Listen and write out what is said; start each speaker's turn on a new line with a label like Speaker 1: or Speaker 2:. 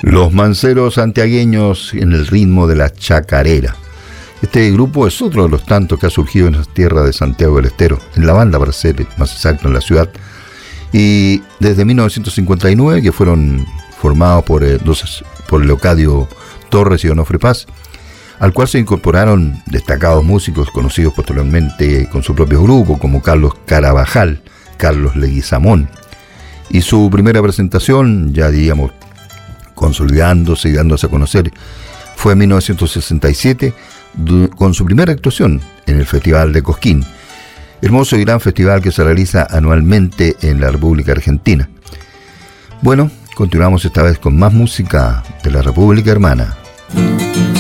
Speaker 1: Los Manceros santiagueños en el ritmo de la chacarera. Este grupo es otro de los tantos que ha surgido en las tierras de Santiago del Estero, en la banda para ser más exacto, en la ciudad. Y desde 1959, que fueron formados por Leocadio Torres y Onofre Paz, al cual se incorporaron destacados músicos conocidos posteriormente con su propio grupo, como Carlos Carabajal, Carlos Leguizamón. Y su primera presentación, ya digamos, consolidándose y dándose a conocer, fue en 1967, con su primera actuación en el Festival de Cosquín, hermoso y gran festival que se realiza anualmente en la República Argentina. Bueno, continuamos esta vez con más música de la República Hermana.